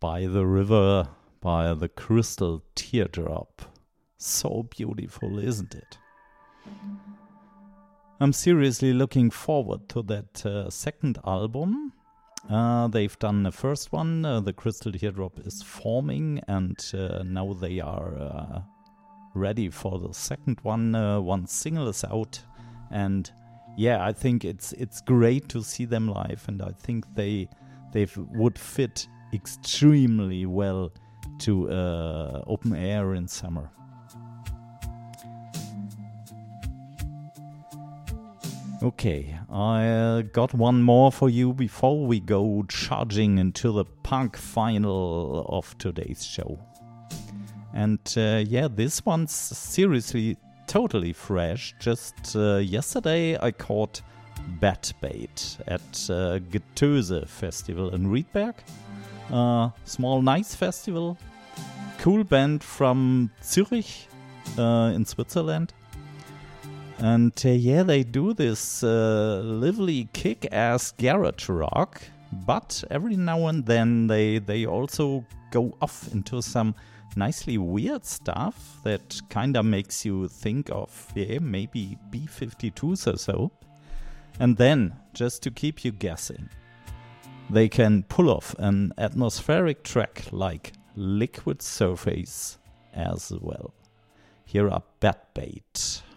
by the river, by the crystal teardrop. So beautiful, isn't it? I'm seriously looking forward to that second album. They've done the first one, the crystal teardrop is forming, and now they are ready for the second one. One single is out, and yeah, I think it's great to see them live, and I think they would fit extremely well to open air in summer. Okay, I got one more for you before we go charging into the punk final of today's show. And yeah, this one's seriously totally fresh. Just yesterday I caught Bat Bait at Getöse Festival in Riedberg. Small nice festival. Cool band from Zurich in Switzerland. And yeah, they do this lively kick-ass garage rock, but every now and then they also go off into some nicely weird stuff that kinda makes you think of, yeah, maybe B-52s or so. And then, just to keep you guessing, they can pull off an atmospheric track like Liquid Surface as well. Here are Bat Bait.